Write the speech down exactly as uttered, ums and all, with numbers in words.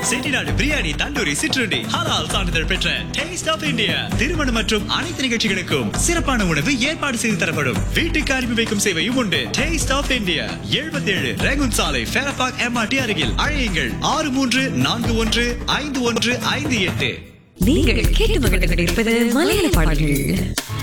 செட்டிநாடு பிரியாணி, தந்தூரி, சிற்றுண்டி, ஹலால் சான்றிதழ் பெற்ற டேஸ்ட் ஆஃப் இந்தியா. திருமணம் மற்றும் அனைத்து நிகழ்ச்சிகளுக்கும் சிறப்பான உணவு ஏற்பாடு செய்து தரப்படும். வீட்டுக்கு அனுப்பி வைக்கும் சேவையும் உண்டு. டேஸ்ட் ஆஃப் இந்தியா, எழுபத்தி ஏழு ரேகுன் சாலை, ஃபேரபாக் எம்ஆர்டி அருகில். அழையுங்கள் ஆறு மூன்று நான்கு ஒன்று ஐந்து ஒன்று ஐந்து எட்டு. நீங்கள் கேட்டு மகிழ்ந்து கொண்டிருப்பது மலையாள பாடல்கள்.